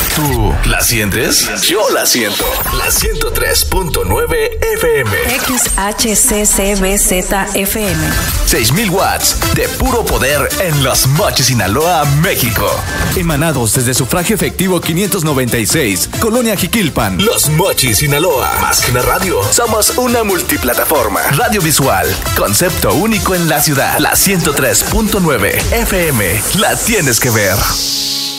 ¿Tú la sientes? Yo la siento. La 103.9 FM. XHCCBZ-FM. 6,000 watts de puro poder en Los Mochis, Sinaloa, México. Emanados desde Sufragio Efectivo 596, Colonia Jiquilpan. Los Mochis, Sinaloa. Más que una radio, somos una multiplataforma. Radio visual, concepto único en la ciudad. La 103.9 FM. La tienes que ver.